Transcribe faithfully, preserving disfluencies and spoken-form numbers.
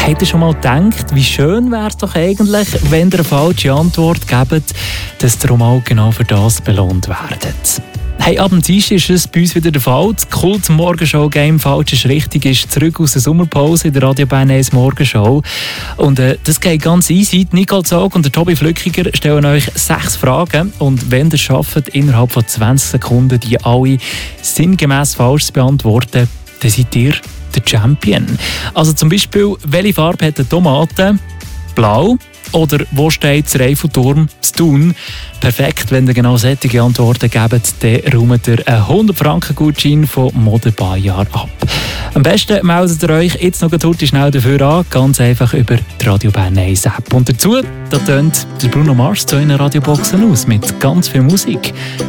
Habt ihr schon mal gedacht, wie schön wäre es doch eigentlich, wenn ihr eine falsche Antwort gebt, dass ihr auch mal genau für das belohnt werdet? Hey, ab dem Dienstag ist es bei uns wieder der Fall. Das Kult Morgenshow-Game «Falsch ist richtig» ist zurück aus der Sommerpause in der Radio Bern eins Morgenshow. Und äh, das geht ganz easy. Nicole Zog und der Tobi Flückiger stellen euch sechs Fragen. Und wenn ihr es schafft, innerhalb von zwanzig Sekunden die alle sinngemäß falsch zu beantworten, dann seid ihr der Champion. Also zum Beispiel, welche Farbe hat eine Tomate? Blau. Oder wo steht der Eiffelturm? Das Thun. Perfekt, wenn ihr genau solche Antworten gebt, dann räumt ihr einen hundert Franken Gutschein von Modebajahr ab. Am besten meldet ihr euch jetzt noch heute schnell dafür an, ganz einfach über die Radio Bern eins App. Und dazu, da tönt der Bruno Mars zu euren Radioboxen aus mit ganz viel Musik.